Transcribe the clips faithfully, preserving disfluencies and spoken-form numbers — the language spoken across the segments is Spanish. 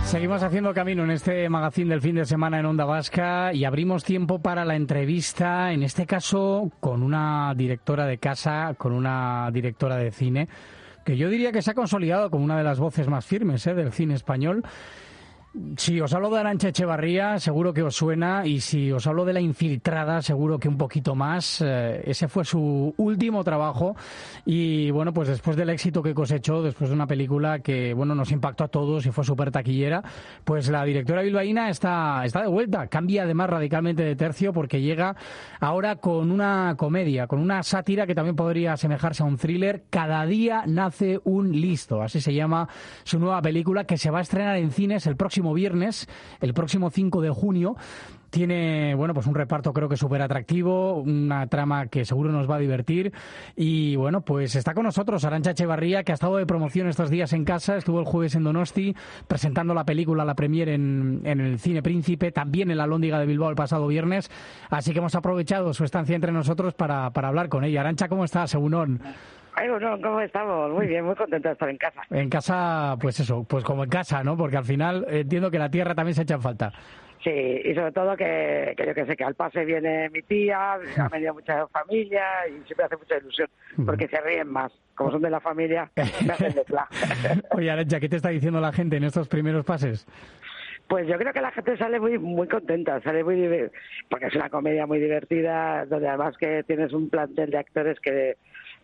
Seguimos haciendo camino en este magazín del fin de semana en Onda Vasca y abrimos tiempo para la entrevista, en este caso con una directora de casa, con una directora de cine, que yo diría que se ha consolidado como una de las voces más firmes, ¿eh?, del cine español. Si os hablo de Arantxa Echevarría, seguro que os suena, y si os hablo de La Infiltrada, seguro que un poquito más. Eh, ese fue su último trabajo y, bueno, pues después del éxito que cosechó, después de una película que, bueno, nos impactó a todos y fue súper taquillera, pues la directora bilbaína está, está de vuelta. Cambia además radicalmente de tercio porque llega ahora con una comedia, con una sátira que también podría asemejarse a un thriller. Cada día nace un listo, así se llama su nueva película, que se va a estrenar en cines el próximo viernes, el próximo cinco de junio. Tiene, bueno, pues un reparto creo que súper atractivo, una trama que seguro nos va a divertir. Y bueno, pues está con nosotros Arantxa Echevarría, que ha estado de promoción estos días en casa. Estuvo el jueves en Donosti presentando la película, la premier en, en el Cine Príncipe, también en la Alhóndiga de Bilbao el pasado viernes. Así que hemos aprovechado su estancia entre nosotros para, para hablar con ella. Arantxa, ¿cómo estás? Egunon. Ay, bueno, ¿cómo estamos? Muy bien, muy contento de estar en casa. En casa, pues eso, pues como en casa, ¿no? Porque al final entiendo que la tierra también se echa en falta. Sí, y sobre todo que, que yo que sé, que al pase viene mi tía, ha venido mucha familia y siempre hace mucha ilusión, porque se ríen más. Como son de la familia, me hacen de plan. Oye, Arantxa, ¿qué te está diciendo la gente en estos primeros pases? Pues yo creo que la gente sale muy muy contenta, sale muy porque es una comedia muy divertida, donde además que tienes un plantel de actores que,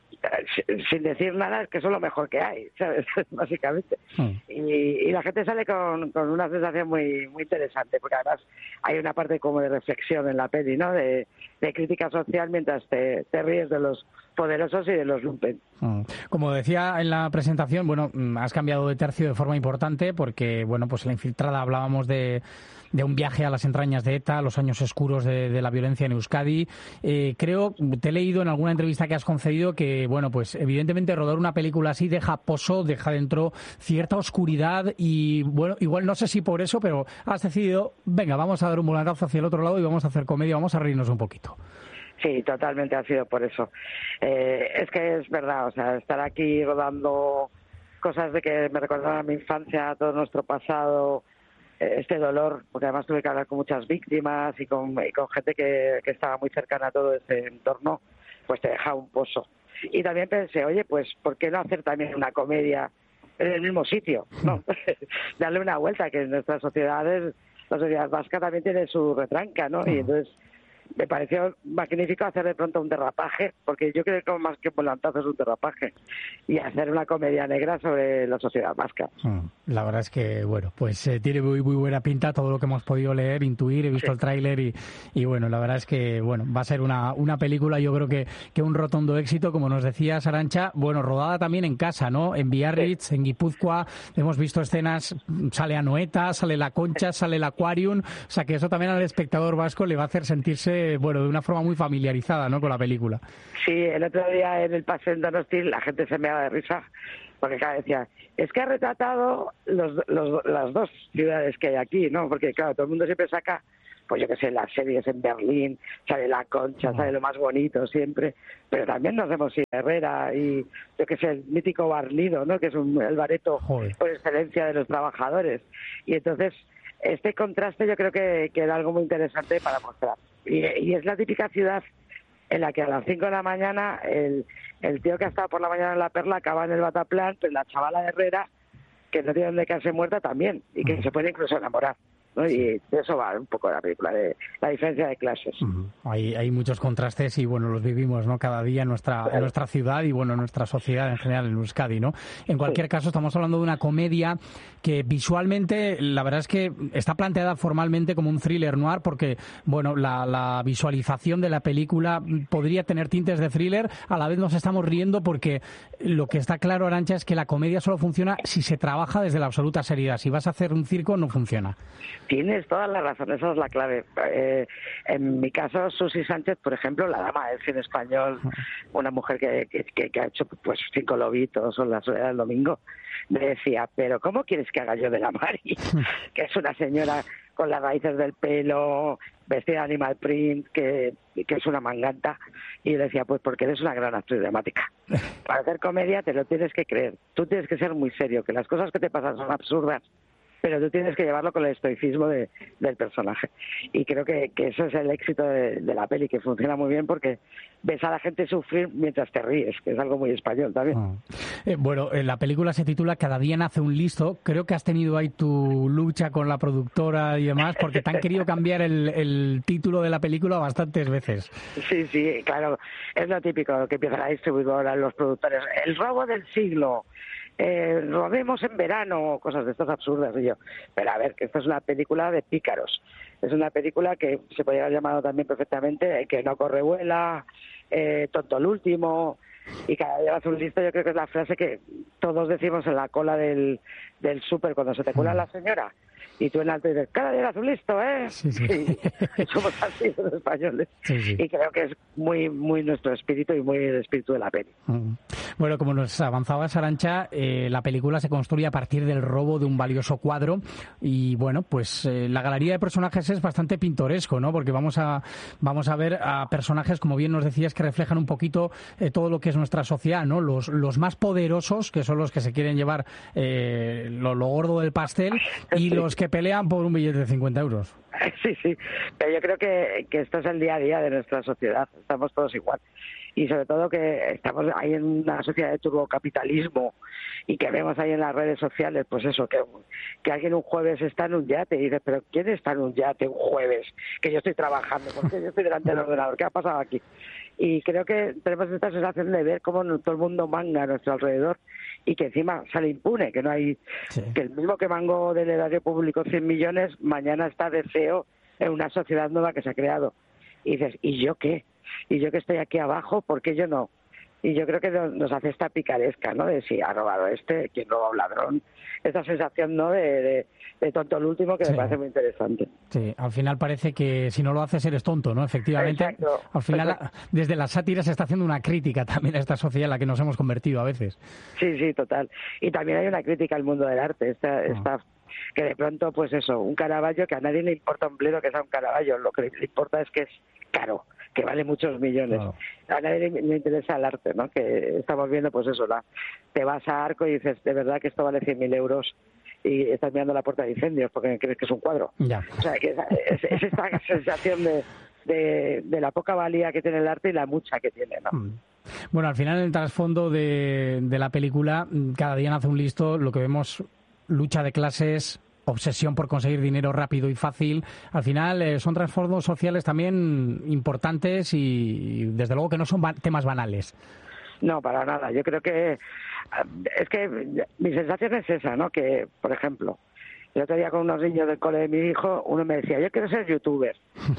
sin decir nada, es que son lo mejor que hay, ¿sabes? Básicamente. Mm. Y, y la gente sale con, con una sensación muy muy interesante, porque además hay una parte como de reflexión en la peli, ¿no? De, de crítica social mientras te, te ríes de los poderosos y de los lumpen. Mm. Como decía en la presentación, bueno, has cambiado de tercio de forma importante porque, bueno, pues en La Infiltrada hablábamos de, de un viaje a las entrañas de ETA, los años oscuros de, de la violencia en Euskadi. Eh, creo, te he leído en alguna entrevista que has concedido que, bueno, pues evidentemente rodar una película así deja pozo, deja dentro cierta oscuridad y, bueno, igual no sé si por eso, pero has decidido, venga, vamos a dar un volantazo hacia el otro lado y vamos a hacer comedia, vamos a reírnos un poquito. Sí, totalmente ha sido por eso. Eh, es que es verdad, o sea, estar aquí rodando cosas de que me recordaron a mi infancia, a todo nuestro pasado, eh, este dolor, porque además tuve que hablar con muchas víctimas y con, y con gente que, que estaba muy cercana a todo ese entorno, pues te deja un pozo. Y también pensé, oye, pues, ¿por qué no hacer también una comedia en el mismo sitio? ¿No? Darle una vuelta, que en nuestras sociedades, la sociedad vasca también tiene su retranca, ¿no? Y entonces me pareció magnífico hacer de pronto un derrapaje, porque yo creo que más que volantazo es un derrapaje, y hacer una comedia negra sobre la sociedad vasca. La verdad es que, bueno, pues eh, tiene muy muy buena pinta todo lo que hemos podido leer, intuir, he visto sí. el tráiler y, y bueno, la verdad es que, bueno, va a ser una, una película, yo creo que, que un rotundo éxito, como nos decías, Arantxa, bueno, rodada también en casa, ¿no? En Biarritz, sí. en Guipúzcoa, hemos visto escenas, sale Anoeta, sale La Concha, sale el Aquarium, o sea que eso también al espectador vasco le va a hacer sentirse, bueno, de una forma muy familiarizada, ¿no?, con la película. Sí, el otro día en el paseo en Donosti la gente se me daba de risa, porque claro, decía, es que ha retratado los, los, las dos ciudades que hay aquí, ¿no? Porque claro, todo el mundo siempre saca, pues yo qué sé, las series en Berlín, sale La Concha, sale lo más bonito siempre, pero también nos vemos en Herrera y yo qué sé, el mítico Bar Lido, ¿no?, que es un, el bareto Joder. por excelencia de los trabajadores. Y entonces, este contraste yo creo que, que era algo muy interesante para mostrar. Y, y es la típica ciudad en la que a las cinco de la mañana el, el tío que ha estado por la mañana en La Perla acaba en el Bataplan, pero la chavala de Herrera, que no tiene donde quedarse muerta también, y que uh-huh. se puede incluso enamorar, ¿no? Sí. Y de eso va un poco la película, de la diferencia de clases. Uh-huh. Hay, hay muchos contrastes y bueno, los vivimos, ¿no?, cada día en nuestra, claro. en nuestra ciudad y bueno, en nuestra sociedad en general, en Euskadi, ¿no? En cualquier sí. caso, estamos hablando de una comedia que visualmente, la verdad es que está planteada formalmente como un thriller noir, porque bueno, la, la visualización de la película podría tener tintes de thriller, a la vez nos estamos riendo porque lo que está claro, Arantxa, es que la comedia solo funciona si se trabaja desde la absoluta seriedad. Si vas a hacer un circo, no funciona. Tienes toda la razón, esa es la clave. Eh, en mi caso, Susi Sánchez, por ejemplo, la dama del cine español, una mujer que, que, que ha hecho pues cinco lobitos o La soledad del domingo, me decía, pero ¿cómo quieres que haga yo de la Mari? Que es una señora con las raíces del pelo, vestida de animal print, que, que es una manganta. Y yo decía, pues porque eres una gran actriz dramática. Para hacer comedia te lo tienes que creer. Tú tienes que ser muy serio, que las cosas que te pasan son absurdas, pero tú tienes que llevarlo con el estoicismo de, del personaje. Y creo que, que eso es el éxito de, de la peli, que funciona muy bien porque ves a la gente sufrir mientras te ríes, que es algo muy español también. Oh. Eh, bueno, eh, la película se titula Cada día nace un listo. Creo que has tenido ahí tu lucha con la productora y demás, porque te han querido cambiar el, el título de la película bastantes veces. Sí, sí, claro, es lo típico que empieza la distribuidora, los productores, el robo del siglo, eh, robemos en verano, cosas de estas absurdas. Y yo, pero a ver, que esto es una película de pícaros, es una película que se podría haber llamado también perfectamente que no corre vuela, eh, tonto el último, y cada día hace un listo. Yo creo que es la frase que todos decimos en la cola del, del súper cuando se te cuela la señora. Y tú en alto dices, cada día hace un listo, ¿eh? Sí, sí. Y somos así los españoles. Sí, sí. Y creo que es muy muy nuestro espíritu y muy el espíritu de la peli. Bueno, como nos avanzabas, Arantxa, eh, la película se construye a partir del robo de un valioso cuadro y, bueno, pues eh, la galería de personajes es bastante pintoresco, ¿no? Porque vamos a vamos a ver a personajes, como bien nos decías, que reflejan un poquito eh, todo lo que es nuestra sociedad, ¿no? Los, los más poderosos, que son los que se quieren llevar eh, lo, lo gordo del pastel, y los que pelean por un billete de cincuenta euros. Sí, sí, pero yo creo que, que esto es el día a día de nuestra sociedad, estamos todos igual. Y sobre todo que estamos ahí en una sociedad de turbocapitalismo y que vemos ahí en las redes sociales, pues eso, que, que alguien un jueves está en un yate y dice, pero ¿quién está en un yate un jueves? Que yo estoy trabajando, porque yo estoy delante del ordenador, ¿qué ha pasado aquí? Y creo que tenemos esta sensación de ver cómo todo el mundo manga a nuestro alrededor y que encima sale impune, que no hay, sí. Que el mismo que mangó del erario público cien millones, mañana está de C E O en una sociedad nueva que se ha creado. Y dices, ¿y yo qué? Y yo que estoy aquí abajo, ¿por qué yo no? Y yo creo que nos hace esta picaresca, ¿no? De si ha robado este, quién roba un ladrón. Esta sensación, ¿no? De, de, de tonto el último, que sí. Me parece muy interesante. Sí, al final parece que si no lo haces eres tonto, ¿no? Efectivamente. Exacto. Al final, Exacto. Desde la sátira se está haciendo una crítica también a esta sociedad en la que nos hemos convertido a veces. Sí, sí, total. Y también hay una crítica al mundo del arte. Esta, oh. esta que de pronto, pues eso, un Caravaggio, que a nadie le importa un bledo que sea un Caravaggio, lo que le importa es que es caro, que vale muchos millones. Claro. A nadie le, le interesa el arte, ¿no? Que estamos viendo, pues eso, la, te vas a Arco y dices, de verdad que esto vale cien mil euros y estás mirando la puerta de incendios porque crees que es un cuadro. Ya. O sea, que es, es, es esta sensación de, de, de la poca valía que tiene el arte y la mucha que tiene, ¿no? Mm. Bueno, al final, en el trasfondo de, de la película, Cada día nace un listo, lo que vemos, lucha de clases, obsesión por conseguir dinero rápido y fácil. Al final eh, son trasfondos sociales también importantes y, desde luego, que no son ba- temas banales. No, para nada. Yo creo que es que mi sensación es esa, ¿no? Que, por ejemplo, el otro día con unos niños del cole de mi hijo, uno me decía, yo quiero ser youtuber.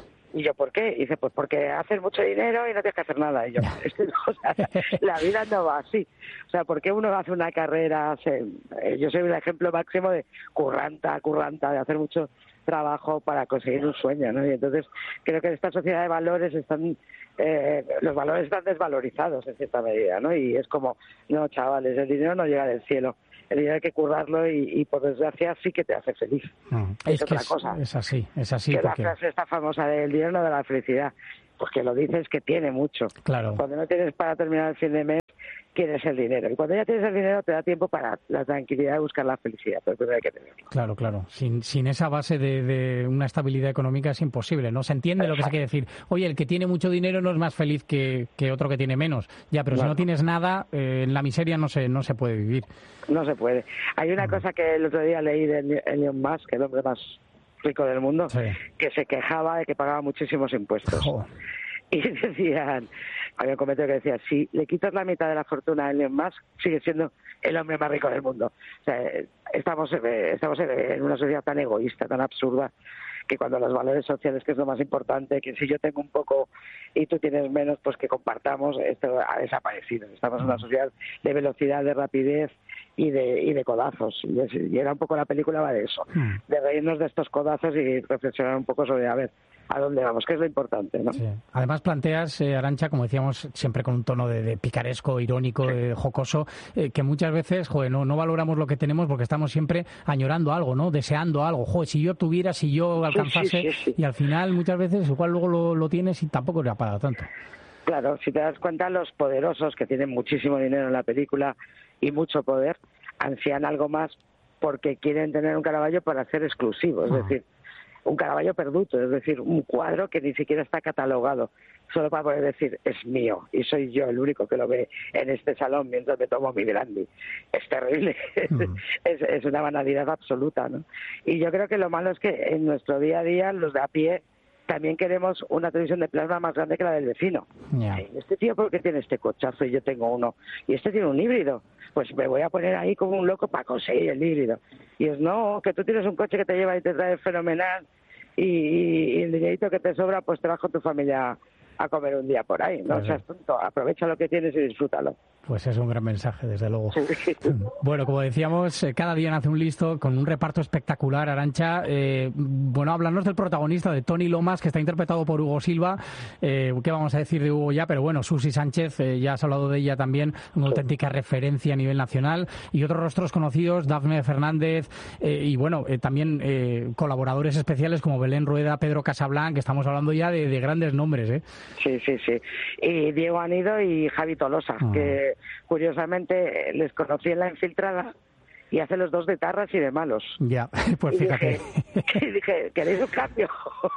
Y yo, ¿por qué? Y dice, pues porque haces mucho dinero y no tienes que hacer nada. Y yo, es que no, o sea, la vida no va así. O sea, ¿por qué uno hace una carrera? Se, yo soy un ejemplo máximo de curranta, curranta, de hacer mucho trabajo para conseguir un sueño, ¿no? Y entonces creo que en esta sociedad de valores están, eh, los valores están desvalorizados en cierta medida, ¿no? Y es como, no, chavales, el dinero no llega del cielo. El dinero hay que currarlo y, y por desgracia sí que te hace feliz. No, es, es otra que es, cosa. Es así, es así. Que porque... la frase esta famosa del dinero no da la felicidad. Pues que lo dices que tiene mucho. Claro. Cuando no tienes para terminar el fin de mes, quieres el dinero. Y cuando ya tienes el dinero te da tiempo para la tranquilidad de buscar la felicidad. Pero primero hay que tenerlo. Claro, claro. Sin, sin esa base de, de una estabilidad económica es imposible, ¿no? Se entiende Exacto. Lo que se quiere decir. Oye, el que tiene mucho dinero no es más feliz que, que otro que tiene menos. Ya, pero claro. Si no tienes nada, eh, en la miseria no se, no se puede vivir. No se puede. Hay una uh-huh. cosa que el otro día leí de Elon Musk, el hombre más rico del mundo, sí. que se quejaba de que pagaba muchísimos impuestos. Oh. Y decían, había un comentario que decía, si le quitas la mitad de la fortuna a Elon Musk, sigue siendo el hombre más rico del mundo. O sea, estamos, estamos en una sociedad tan egoísta, tan absurda, que cuando los valores sociales, que es lo más importante, que si yo tengo un poco y tú tienes menos, pues que compartamos, esto ha desaparecido. Estamos en una sociedad de velocidad, de rapidez y de, y de codazos. Y, es, y era un poco la película va de eso, de reírnos de estos codazos y reflexionar un poco sobre, a ver, a dónde vamos, que es lo importante, ¿no? Sí. Además planteas, eh, Arantxa, como decíamos, siempre con un tono de, de picaresco, irónico, sí. de jocoso, eh, que muchas veces, joder, no, no valoramos lo que tenemos porque estamos siempre añorando algo, ¿no? Deseando algo. Joder, si yo tuviera, si yo alcanzase, sí, sí, sí, sí. y al final muchas veces igual luego lo, lo tienes y tampoco le ha pagado tanto. Claro, si te das cuenta, los poderosos que tienen muchísimo dinero en la película y mucho poder, ansían algo más porque quieren tener un Caravaggio para ser exclusivo, es decir, un Caravaggio perduto, es decir, un cuadro que ni siquiera está catalogado, solo para poder decir, es mío, y soy yo el único que lo ve en este salón mientras me tomo mi brandy. Es terrible, mm. es, es una banalidad absoluta, ¿no? Y yo creo que lo malo es que en nuestro día a día, los de a pie, también queremos una televisión de plasma más grande que la del vecino. Yeah. Este tío, ¿por qué tiene este cochazo y yo tengo uno? Y este tiene un híbrido. Pues me voy a poner ahí como un loco para conseguir el híbrido. Y es, no, que tú tienes un coche que te lleva y te trae fenomenal y, y, y el dinerito que te sobra, pues te vas con tu familia a comer un día por ahí. No pues seas tonto, aprovecha lo que tienes y disfrútalo. Pues es un gran mensaje, desde luego. Bueno, como decíamos, cada día nace un listo con un reparto espectacular, Arantxa. Eh, bueno, háblanos del protagonista, de Toni Lomas, que está interpretado por Hugo Silva. Eh, ¿Qué vamos a decir de Hugo ya? Pero bueno, Susi Sánchez, eh, ya has hablado de ella también, una sí. auténtica referencia a nivel nacional. Y otros rostros conocidos, Dafne Fernández, eh, y bueno, eh, también eh, colaboradores especiales como Belén Rueda, Pedro Casablanc, que estamos hablando ya de, de grandes nombres, ¿eh? Sí, sí, sí. Y Diego Anido y Javi Tolosa, ah. que curiosamente les conocí en La Infiltrada y hace los dos de tarras y de malos. Ya, pues fíjate. Y dije, y dije ¿queréis un cambio?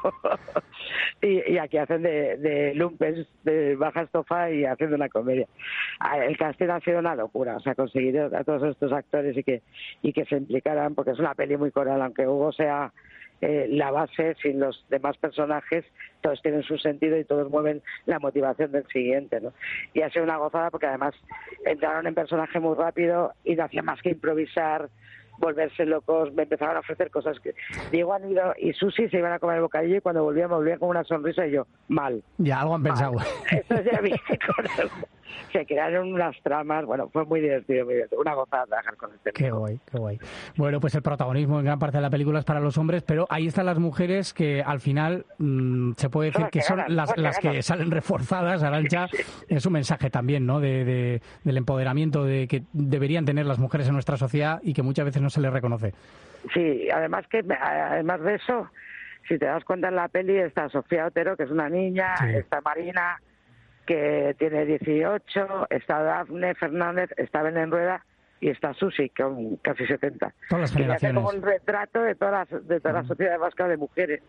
y, y aquí hacen de, de lumpes, de baja estofa y haciendo una comedia. El casting ha sido una locura, o sea, conseguir a todos estos actores y que, y que se implicaran, porque es una peli muy coral, aunque Hugo sea eh, la base, sin los demás personajes, todos tienen su sentido y todos mueven la motivación del siguiente, ¿no? Y ha sido una gozada porque además entraron en personaje muy rápido y no hacía más que improvisar, volverse locos, me empezaron a ofrecer cosas que Diego Anido y Susi se iban a comer el bocadillo y cuando volvían, volvían con una sonrisa y yo, mal. Ya, algo han mal. pensado. Esto ya viene con algo. Se crearon unas tramas, bueno, fue muy divertido, muy divertido, una gozada trabajar con este Qué guay, qué guay. Bueno, pues el protagonismo en gran parte de la película es para los hombres, pero ahí están las mujeres que al final mmm, se puede decir que son ganan, las, las que, que salen reforzadas. Arantxa, es un mensaje también, ¿no?, de, de, del empoderamiento de que deberían tener las mujeres en nuestra sociedad y que muchas veces no se les reconoce. Sí, además que además de eso, si te das cuenta en la peli está Sofía Otero, que es una niña, sí. está Marina, que tiene dieciocho, está Dafne Fernández, está Belén Rueda y está Susi, con casi setenta. Todas las generaciones. Y hace como un retrato de toda la, de toda la sociedad vasca de mujeres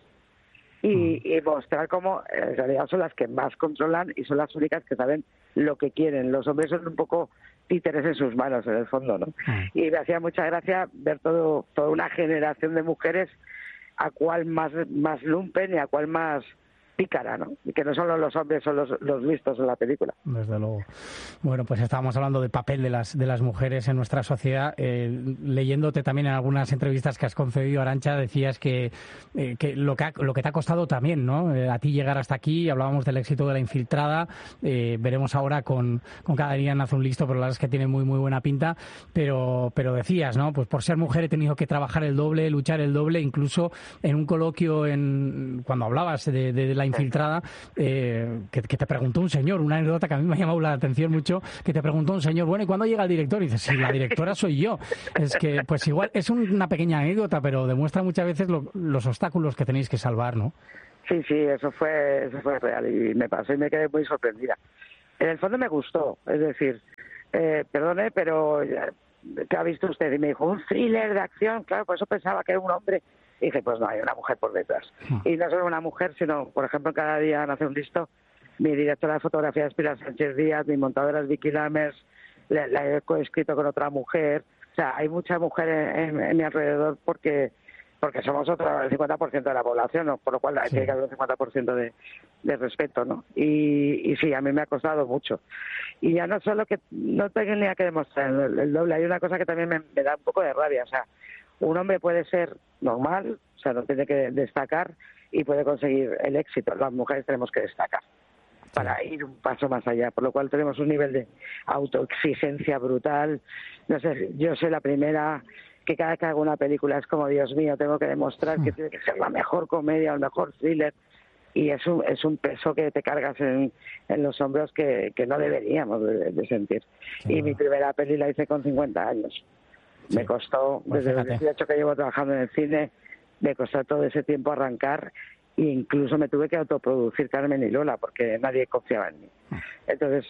y, mm. y mostrar cómo en realidad son las que más controlan y son las únicas que saben lo que quieren. Los hombres son un poco títeres en sus manos, en el fondo, ¿no? Mm. Y me hacía mucha gracia ver todo toda una generación de mujeres a cuál más, más lumpen y a cuál más pícara, ¿no? Y que no solo los hombres son los, los listos en la película. Desde luego. Bueno, pues estábamos hablando del papel de las de las mujeres en nuestra sociedad. Eh, leyéndote también en algunas entrevistas que has concedido, Arantxa, decías que, eh, que, lo que ha, lo que te ha costado también, ¿no? Eh, a ti llegar hasta aquí, hablábamos del éxito de La Infiltrada, eh, veremos ahora con, con Cada día nace un listo, pero la verdad es que tiene muy muy buena pinta, pero, pero decías, ¿no? Pues por ser mujer he tenido que trabajar el doble, luchar el doble, incluso en un coloquio, en cuando hablabas de, de, de La Infiltrada, eh, que, que te preguntó un señor, una anécdota que a mí me ha llamado la atención mucho, que te preguntó un señor, bueno, ¿y cuándo llega el director? Y dices, sí, la directora soy yo. Es que, pues igual, es una pequeña anécdota, pero demuestra muchas veces lo, los obstáculos que tenéis que salvar, ¿no? Sí, sí, eso fue, eso fue real y me pasó y me quedé muy sorprendida. En el fondo me gustó, es decir, eh, perdone, pero ¿qué ha visto usted? Y me dijo, un thriller de acción, claro, por eso pensaba que era un hombre. Y dije, pues no, hay una mujer por detrás. Hmm. Y no solo una mujer, sino, por ejemplo, Cada día nace un listo, mi directora de fotografía es Pilar Sánchez Díaz, mi montadora es Vicky Lammers, la, la he coescrito con otra mujer. O sea, hay mucha mujer en, en, en mi alrededor porque porque somos otro, el cincuenta por ciento de la población, ¿no? Por lo cual sí. Tiene que haber un cincuenta por ciento de, de respeto, ¿no? Y, y sí, a mí me ha costado mucho. Y ya no solo que no tengo ni a que demostrar el, el doble, hay una cosa que también me, me da un poco de rabia, o sea, un hombre puede ser normal, o sea, no tiene que destacar y puede conseguir el éxito. Las mujeres tenemos que destacar para ir un paso más allá, por lo cual tenemos un nivel de autoexigencia brutal. No sé, yo soy la primera que cada vez que hago una película es como, Dios mío, tengo que demostrar que tiene que ser la mejor comedia o el mejor thriller, y es un, es un peso que te cargas en, en los hombros que, que no deberíamos de, de sentir. Sí. Y mi primera peli la hice con cincuenta años. Sí. Me costó, pues desde fíjate. Los dieciocho que llevo trabajando en el cine, me costó todo ese tiempo arrancar, e incluso me tuve que autoproducir Carmen y Lola porque nadie confiaba en mí. Entonces,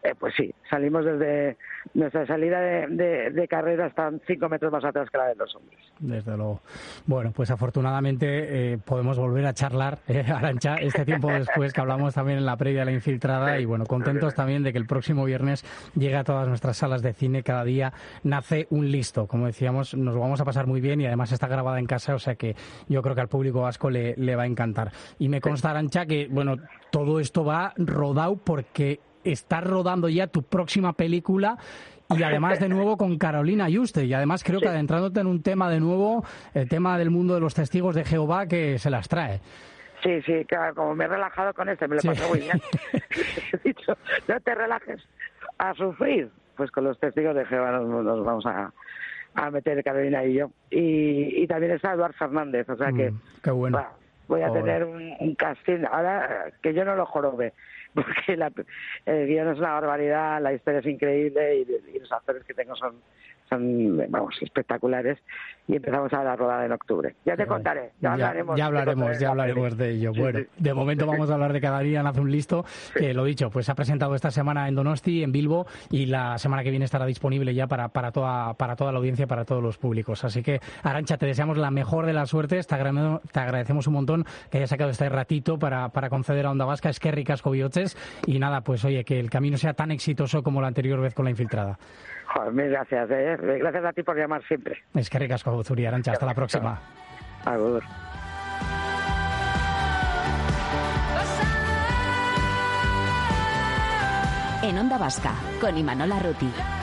Eh, pues sí, salimos desde nuestra salida de, de, de carrera están cinco metros más atrás que la de los hombres. Desde luego. Bueno, pues afortunadamente eh, podemos volver a charlar, eh, Arantxa, este tiempo después que hablamos también en la previa de La Infiltrada y bueno, contentos también de que el próximo viernes llegue a todas nuestras salas de cine. Cada día nace un listo. Como decíamos, nos lo vamos a pasar muy bien y además está grabada en casa, o sea que yo creo que al público vasco le, le va a encantar. Y me consta, Arantxa, que bueno, todo esto va rodado porque estás rodando ya tu próxima película y además de nuevo con Carolina Juste y además creo que adentrándote en un tema de nuevo, el tema del mundo de los testigos de Jehová que se las trae. Sí, sí, claro, como me he relajado con este, me lo Sí. paso muy bien. He dicho, no te relajes a sufrir. Pues con los testigos de Jehová nos, nos vamos a, a meter Carolina y yo. Y, y también está Eduard Fernández, o sea que Mm, qué bueno. bueno, voy a Joder. tener un, un casting ahora que yo no lo jorobe, porque la, el guión es una barbaridad, la historia es increíble y, y los actores que tengo son, son vamos, espectaculares y empezamos a la rodada en octubre. Ya te contaré, ya, Ya, hablaremos. ya te hablaremos, contaré ya la hablaremos peli. de ello. Sí, Bueno, sí. de momento vamos a hablar de Carolina Hace un Listo, que lo dicho, pues se ha presentado esta semana en Donosti, en Bilbo, y la semana que viene estará disponible ya para, para, toda, para toda la audiencia, para todos los públicos. Así que, Arantxa, te deseamos la mejor de las suertes, te, agrade- te agradecemos un montón que hayas sacado este ratito para, para conceder a Onda Vasca, es que ricasco bihotses, y nada, pues oye, que el camino sea tan exitoso como la anterior vez con La Infiltrada. Joder, mil gracias, eh. Gracias a ti por llamar siempre. Es que ricasco, Zuri, Arantxa, hasta la próxima. Agur. En Onda Vasca, con Imanol Arruti.